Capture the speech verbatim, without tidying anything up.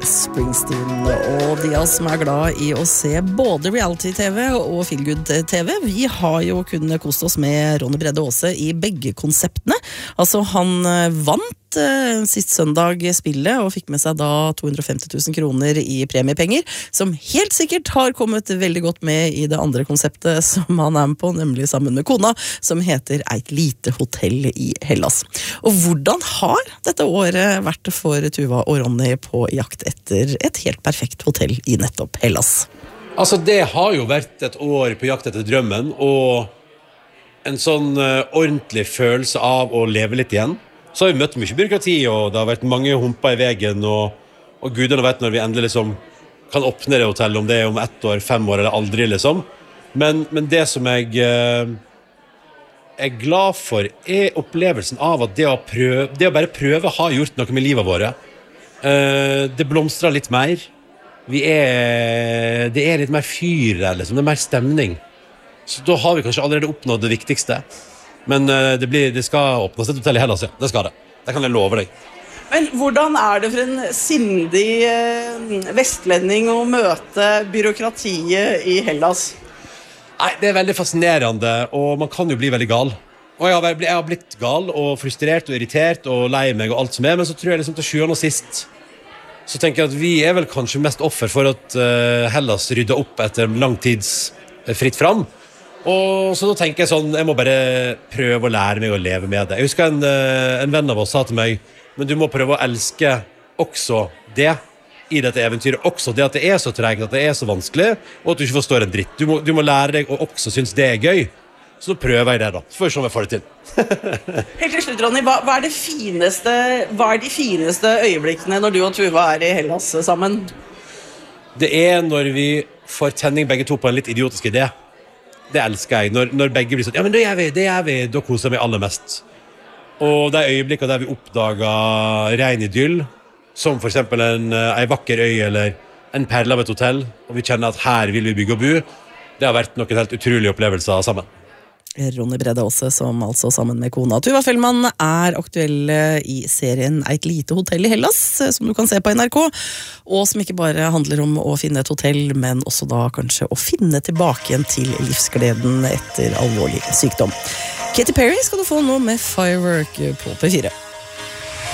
Springsteen og de av oss som er glad i å se både reality-T V og feelgood-T V. Vi har jo kunnet koste oss med Ronny Brede Aase i begge konseptene. Altså, han vant eh, sist søndag spillet og fikk med seg da to hundre og femti tusen kroner i premiepenger, som helt sikkert har kommet veldig godt med i det andre konseptet som han er med på, nemlig sammen med kona, som heter Eit lite hotell i Hellas. Og hvordan har dette året vært for Tuva og Ronny på jakt etter et helt perfekt hotell i nettopp Hellas? Altså, det har jo vært et år på jakt etter drømmen, og en sånn uh, ordentlig følelse av å leve litt igjen. Så har vi møtt mye byråkrati, og det har vært mange humper i vegen, og, og gudene vet når vi endelig liksom kan åpne det hotellet, om det er om ett år, fem år eller aldri, liksom. Men, men det som jeg uh, er glad for, er opplevelsen av at det å, prøve, det å bare prøve har gjort noe med livet våre. Uh, det blomstrer litt mer. Vi er, det er litt mer fyr der, liksom. Det er mer stemning. Så da har vi kanskje allerede oppnådd det viktigste. Men uh, det, blir, det skal åpnes et hotell i Hellas, ja. Det skal det. Det kan jeg love deg. Men hvordan er det for en sindig eh, vestlending å møte byråkratiet i Hellas? Nei, det er veldig fascinerende, og man kan jo bli veldig gal. Og jeg har, jeg har blitt gal og frustrert og irritert og lei meg og alt som er, men så tror jeg liksom til sjuende og sist så tenker jeg at vi er vel kanskje mest offer for at uh, Hellas rydder opp etter lang tids uh, fritt fram. Og så da tenker jeg sånn, jeg må bare prøve å lære meg å leve med det. Jeg husker en, uh, en venn av oss sa til meg, men du må prøve å elske også det i dette eventyret, også det at det er så tregt, at det er så vanskelig, og at du ikke forstår en dritt. Du må, du må lære deg å også synes det er gøy. Så nå prøver jeg det da, så får vi se om jeg får det til. Helt til slutt, Ronny, hva, hva, er det fineste, hva er de fineste øyeblikkene når du og Tuva er i Hellas sammen? Det er når vi får tenning begge to på en litt idiotisk idé. Det elsker jeg, når, når begge blir sånn, ja, men det gjør vi, det gjør vi, da koser jeg meg aller mest. Og det øyeblikket der vi oppdager ren idyll, som for eksempel en, en vakker øy eller en perle av et hotell, og vi kjenner at her vil vi bygge og bo, det har vært noen helt utrolige opplevelser sammen. Ronny Brede Aase, som altså sammen med kona Tuva Fellmann er aktuelle i serien Eit lite hotell i Hellas, som du kan se på N R K, og som ikke bare handler om å finne et hotell, men også da kanskje å finne tilbake igjen til livsgleden etter alvorlig sykdom. Katy Perry skal du få nå med Firework på P fire.